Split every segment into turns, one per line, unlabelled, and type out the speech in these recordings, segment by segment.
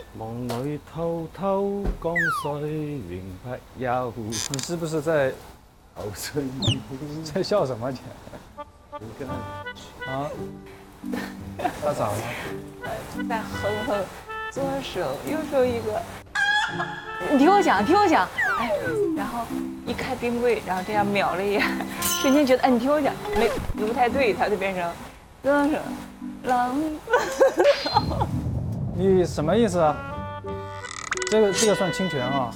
梦里偷偷江水永不休。
你是不是在
口水
在笑什么？你啊？他咋了？
再哼哼，左手右手一个。你听我讲，听我讲，哎，然后一开冰柜，然后这样瞄了一眼，瞬间觉得，哎，你听我讲，不太对，它就变成歌声，狼。
你什么意思啊？这个算侵权啊！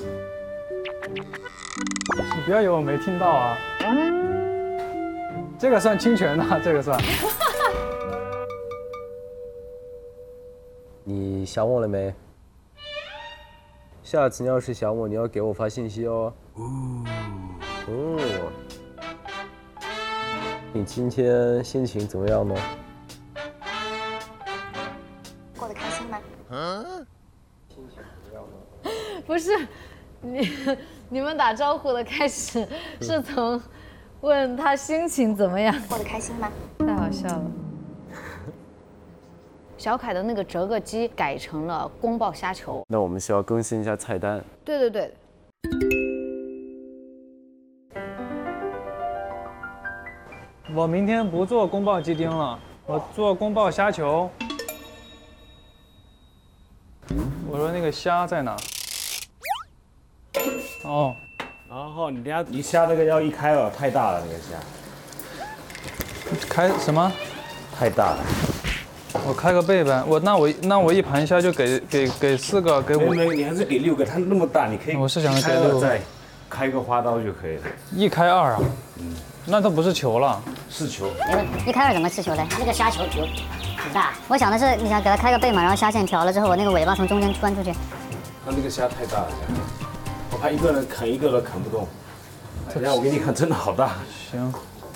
你不要以为我没听到啊！这个算侵权啊，这个算。
你想我了没？下次你要是想我，你要给我发信息哦。哦。你今天心情怎么样呢？
过得开心吗？
不是，你们打招呼的开始是从问他心情怎么样？
过得开心吗？
太好笑了。小凯的那个折个鸡改成了宫爆虾球。
那我们需要更新一下菜单。
对对对。
我明天不做宫爆鸡丁了，我做宫爆虾球。我说那个虾在哪？哦，
然后你虾那个要一开了，太大了那个虾，
开什么？
太大了。
我开个背呗。那我一盘虾就给4个，给5。
没，你还是给6个，它那么大，你可以。
我是想给6个。
再开个花刀就可以了。
1开2啊？那它不是球了。
是球。
1开2怎么吃球嘞？那个虾球球很大。我想的是你想给它开个背嘛，然后虾线调了之后，我那个尾巴从中间穿出去。
它那个虾太大了，我怕一个人啃一个都啃不动。等下我给你看，真的好大。
行。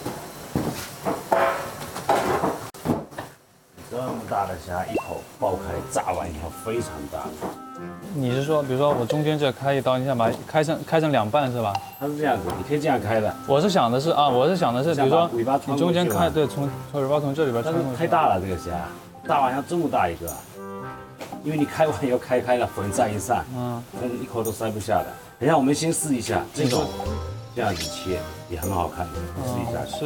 这么大的虾一口爆开，炸完以后非常大。
你是说，比如说我中间这开一刀，你想把它开成2半是吧？
它是这样子，你可以这样开的。
我是想的是，比如说
尾巴穿
你中间开，对，从尾巴从这里边穿过去。
太大了这个虾，大完像这么大一个，因为你开完以后开了，粉散一散，一口都塞不下的。等下我们先试一下这种，这样子切也很好看的，试一下。
是。